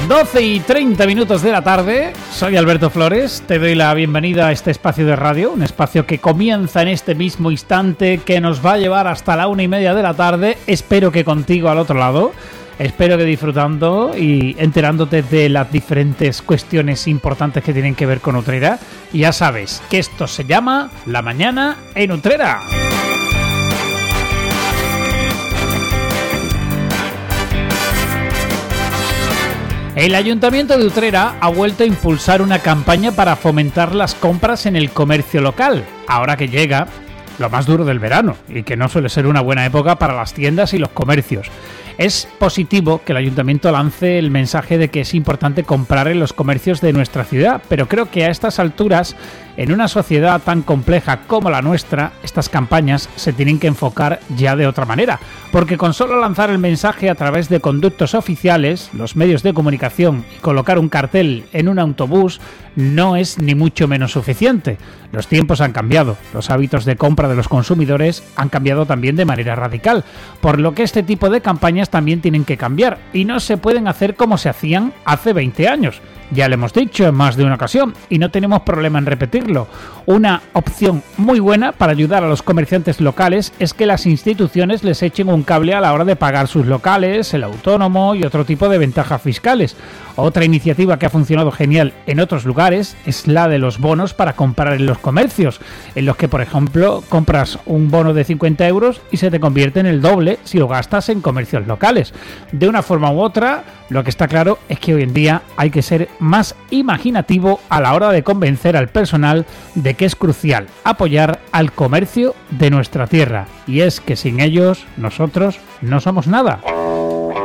12:30 de la tarde, soy Alberto Flores, te doy la bienvenida a este espacio de radio, un espacio que comienza en este mismo instante, que nos va a llevar hasta la 1:30 de la tarde, espero que contigo al otro lado, espero que disfrutando y enterándote de las diferentes cuestiones importantes que tienen que ver con Utrera, y ya sabes que esto se llama La Mañana en Utrera. El Ayuntamiento de Utrera ha vuelto a impulsar una campaña para fomentar las compras en el comercio local, ahora que llega lo más duro del verano y que no suele ser una buena época para las tiendas y los comercios. Es positivo que el Ayuntamiento lance el mensaje de que es importante comprar en los comercios de nuestra ciudad, pero creo que a estas alturas, en una sociedad tan compleja como la nuestra, estas campañas se tienen que enfocar ya de otra manera, porque con solo lanzar el mensaje a través de conductos oficiales, los medios de comunicación y colocar un cartel en un autobús no es ni mucho menos suficiente. Los tiempos han cambiado, los hábitos de compra de los consumidores han cambiado también de manera radical, por lo que este tipo de campañas también tienen que cambiar y no se pueden hacer como se hacían hace 20 años. Ya lo hemos dicho en más de una ocasión y no tenemos problema en repetirlo. Una opción muy buena para ayudar a los comerciantes locales es que las instituciones les echen un cable a la hora de pagar sus locales, el autónomo y otro tipo de ventajas fiscales. Otra iniciativa que ha funcionado genial en otros lugares es la de los bonos para comprar en los comercios, en los que, por ejemplo, compras un bono de 50 euros y se te convierte en el doble si lo gastas en comercios locales. De una forma u otra, lo que está claro es que hoy en día hay que ser más imaginativo a la hora de convencer al personal de que es crucial apoyar al comercio de nuestra tierra. Y es que sin ellos, nosotros no somos nada.